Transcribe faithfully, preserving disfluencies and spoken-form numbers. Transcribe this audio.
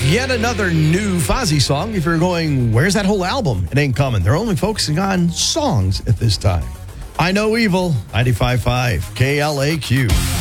Yet another new Fozzy song. If you're going, where's that whole album? It ain't coming. They're only focusing on songs at this time. I Know Evil, ninety-five point five K L A Q.